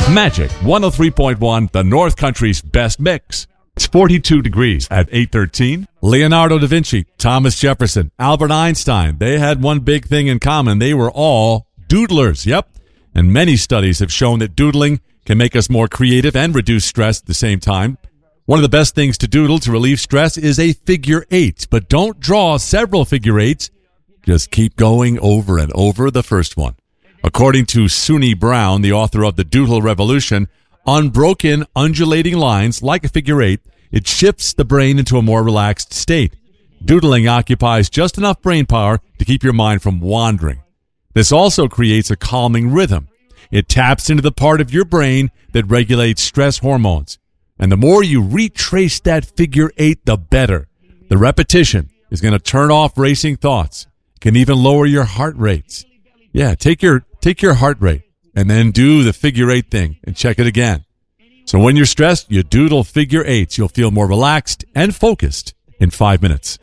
Magic 103.1, the North Country's best mix. It's 42 degrees at 8:13. Leonardo da Vinci, Thomas Jefferson, Albert Einstein, they had one big thing in common. They were all doodlers, yep. And many studies have shown that doodling can make us more creative and reduce stress at the same time. One of the best things to doodle to relieve stress is a figure eight, but don't draw several figure eights. Just keep going over and over the first one. According to Suni Brown, the author of The Doodle Revolution, unbroken, undulating lines, like a figure eight, it shifts the brain into a more relaxed state. Doodling occupies just enough brain power to keep your mind from wandering. This also creates a calming rhythm. It taps into the part of your brain that regulates stress hormones. And the more you retrace that figure eight, the better. The repetition is going to turn off racing thoughts. It can even lower your heart rates. Yeah, take your heart rate and then do the figure eight thing and check it again. So when you're stressed, you doodle figure eights. You'll feel more relaxed and focused in 5 minutes.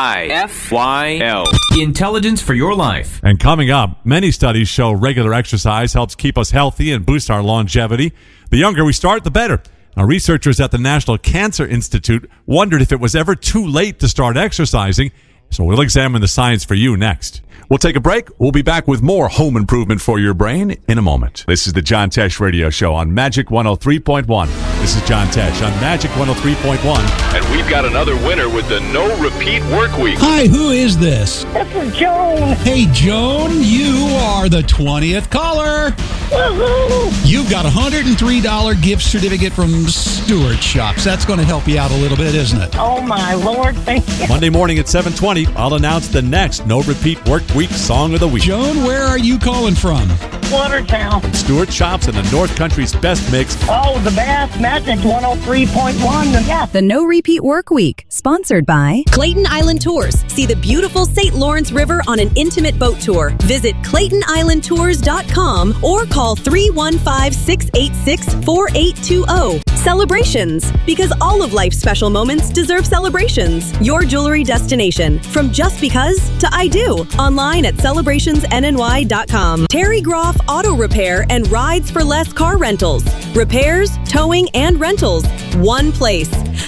IFYL. Intelligence for your life. And coming up, many studies show regular exercise helps keep us healthy and boost our longevity. The younger we start, the better. Now, researchers at the National Cancer Institute wondered if it was ever too late to start exercising. So we'll examine the science for you next. We'll take a break. We'll be back with more home improvement for your brain in a moment. This is the John Tesh Radio Show on Magic 103.1. This is John Tesh on Magic 103.1. And we've got another winner with the No Repeat Work Week. Hi, who is this? This is Joan. Hey, Joan, you are the 20th caller. Woohoo! You've got a $103 gift certificate from Stewart Shops. That's going to help you out a little bit, isn't it? Oh, my Lord, thank you. Monday morning at 7:20, I'll announce the next No Repeat Work Week Song of the Week. Joan, where are you calling from? Watertown. Stewart Shops and the North Country's best mix. Oh, the best. Magic 103.1. Yeah. The No Repeat Work Week, sponsored by Clayton Island Tours. See the beautiful St. Lawrence River on an intimate boat tour. Visit ClaytonIslandTours.com or call 315-686-4820. Celebrations, because all of life's special moments deserve celebrations. Your jewelry destination, from just because to I do. Online at celebrationsnny.com. Terry Groff Auto Repair and Rides for Less car rentals. Repairs, towing, and rentals. One place.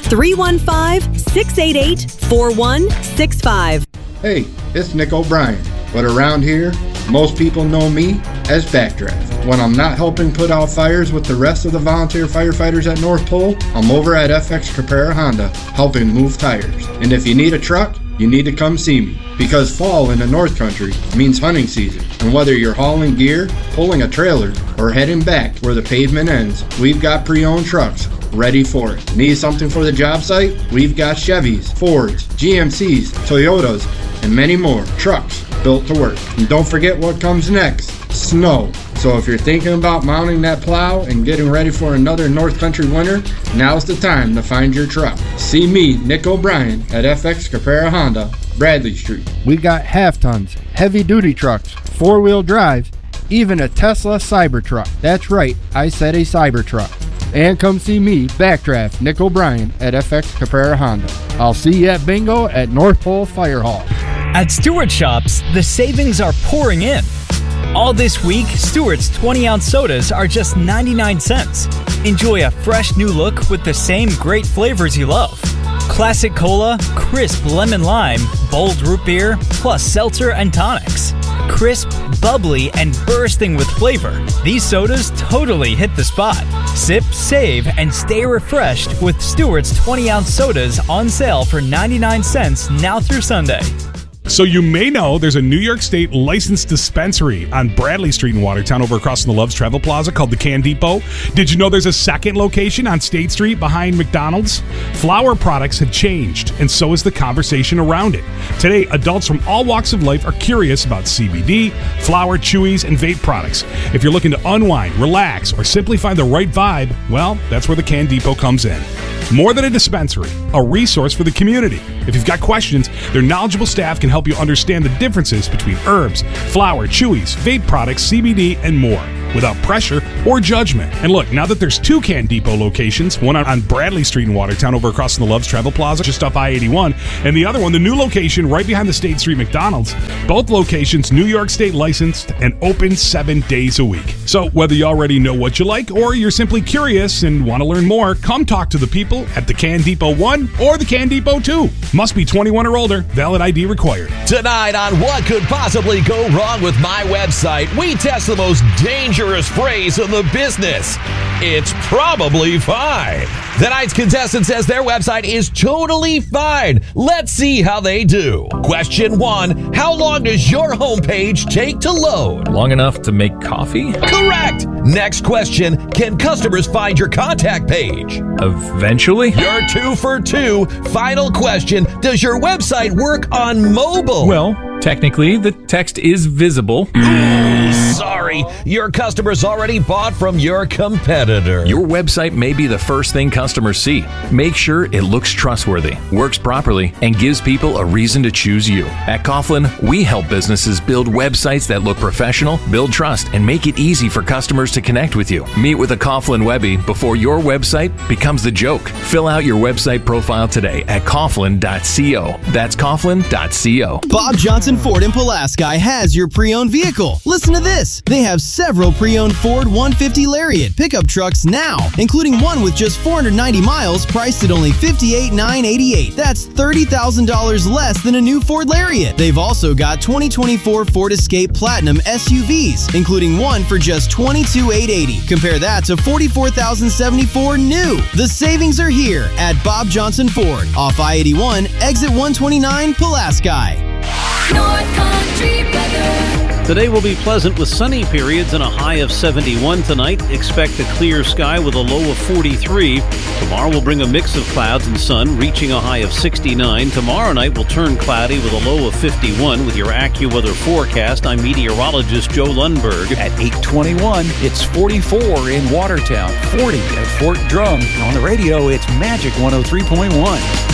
315-688-4165. Hey, it's Nick O'Brien, but around here, most people know me as Backdraft. When I'm not helping put out fires with the rest of the volunteer firefighters at North Pole, I'm over at FX Caprara Honda, helping move tires. And if you need a truck, you need to come see me, because fall in the North Country means hunting season. And whether you're hauling gear, pulling a trailer, or heading back where the pavement ends, we've got pre-owned trucks ready for it. Need something for the job site? We've got Chevys, Fords, GMCs, Toyotas, and many more trucks built to work. And don't forget what comes next, snow. So if you're thinking about mounting that plow and getting ready for another North Country winter, now's the time to find your truck. See me, Nick O'Brien, at FX Caprara Honda, Bradley Street. We got half tons, heavy duty trucks, 4-wheel drives, even a Tesla Cybertruck. That's right, I said a Cybertruck. And come see me, Backdraft, Nick O'Brien, at FX Caprara Honda. I'll see you at bingo at North Pole Fire Hall. At Stewart Shops, the savings are pouring in. All this week, Stewart's 20-ounce sodas are just 99 cents. Enjoy a fresh new look with the same great flavors you love. Classic Cola, crisp lemon lime, bold root beer, plus seltzer and tonics. Crisp, bubbly, and bursting with flavor. These sodas totally hit the spot. Sip, save, and stay refreshed with Stewart's 20-ounce sodas on sale for 99 cents now through Sunday. So you may know there's a New York State licensed dispensary on Bradley Street in Watertown over across from the Love's Travel Plaza called the Can Depot. Did you know there's a second location on State Street behind McDonald's? Flower products have changed, and so is the conversation around it. Today, adults from all walks of life are curious about CBD, flower, chewies, and vape products. If you're looking to unwind, relax, or simply find the right vibe, well, that's where the Can Depot comes in. More than a dispensary, a resource for the community. If you've got questions, their knowledgeable staff can help you understand the differences between herbs, flower, chewies, vape products, CBD, and more. without pressure or judgment. And look, now that there's 2 Can Depot locations, one on Bradley Street in Watertown over across from the Love's Travel Plaza, just off I-81, and the other one, the new location right behind the State Street McDonald's. Both locations New York State licensed and open 7 days a week. So whether you already know what you like or you're simply curious and want to learn more, come talk to the people at the Can Depot 1 or the Can Depot 2. Must be 21 or older. Valid ID required. Tonight on What Could Possibly Go Wrong with My Website, we test the most dangerous phrase in the business. It's probably fine. Tonight's contestant says their website is totally fine. Let's see how they do. Question 1. How long does your homepage take to load? Long enough to make coffee? Correct. Next question. Can customers find your contact page? Eventually. You're 2 for 2. Final question. Does your website work on mobile? Well, technically, the text is visible. Ooh, sorry. Your customers already bought from your competitor. Your website may be the first thing customers see. Make sure it looks trustworthy, works properly, and gives people a reason to choose you. At Coughlin, we help businesses build websites that look professional, build trust, and make it easy for customers to connect with you. Meet with a Coughlin Webby before your website becomes the joke. Fill out your website profile today at Coughlin.co. That's Coughlin.co. Bob Johnson Ford in Pulaski has your pre-owned vehicle. Listen to this. They have several pre-owned Ford 150 Lariat pickup trucks now, including one with just 490 miles priced at only $58,988. That's $30,000 less than a new Ford Lariat. They've also got 2024 Ford Escape Platinum SUVs, including one for just $22,880. Compare that to $44,074 new. The savings are here at Bob Johnson Ford, off I-81, exit 129, Pulaski. North Country weather. Today will be pleasant with sunny periods and a high of 71 tonight. Expect a clear sky with a low of 43. Tomorrow will bring a mix of clouds and sun, reaching a high of 69. Tomorrow night will turn cloudy with a low of 51. With your AccuWeather forecast, I'm meteorologist Joe Lundberg. At 8:21, it's 44 in Watertown, 40 at Fort Drum. On the radio, it's Magic 103.1.